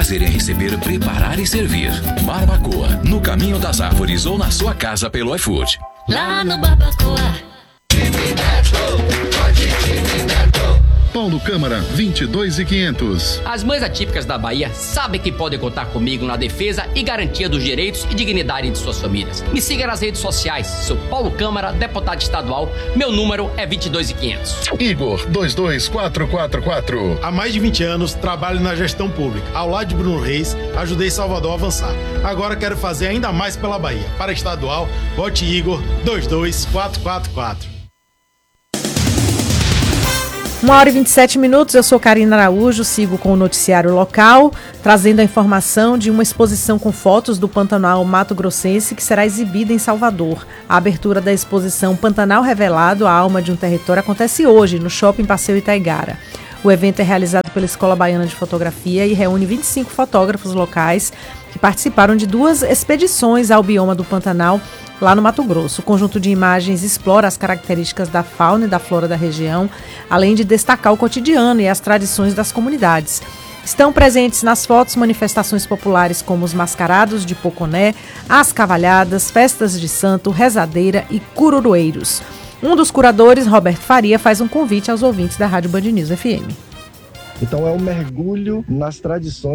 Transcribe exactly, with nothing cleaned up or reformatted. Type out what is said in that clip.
prazer em receber, preparar e servir. Barbacoa, no Caminho das Árvores ou na sua casa pelo iFood. Lá no Barbacoa. Paulo Câmara, vinte e dois e quinhentos. As mães atípicas da Bahia sabem que podem contar comigo na defesa e garantia dos direitos e dignidade de suas famílias. Me siga nas redes sociais, sou Paulo Câmara, deputado estadual, meu número é vinte e dois e quinhentos. Igor, dois dois quatro quatro quatro. Há mais de vinte anos, trabalho na gestão pública. Ao lado de Bruno Reis, ajudei Salvador a avançar. Agora quero fazer ainda mais pela Bahia. Para estadual, vote Igor, dois dois quatro quatro quatro. Uma hora e vinte e sete minutos, eu sou Karina Araújo, sigo com o noticiário local, trazendo a informação de uma exposição com fotos do Pantanal Mato Grossense que será exibida em Salvador. A abertura da exposição Pantanal Revelado, a alma de um território, acontece hoje no Shopping Passeio Itaigara. O evento é realizado pela Escola Baiana de Fotografia e reúne vinte e cinco fotógrafos locais que participaram de duas expedições ao bioma do Pantanal, lá no Mato Grosso. O conjunto de imagens explora as características da fauna e da flora da região, além de destacar o cotidiano e as tradições das comunidades. Estão presentes nas fotos manifestações populares como os mascarados de Poconé, as cavalhadas, festas de santo, rezadeira e cururueiros. Um dos curadores, Roberto Faria, faz um convite aos ouvintes da Rádio Band News F M. Então é um mergulho nas tradições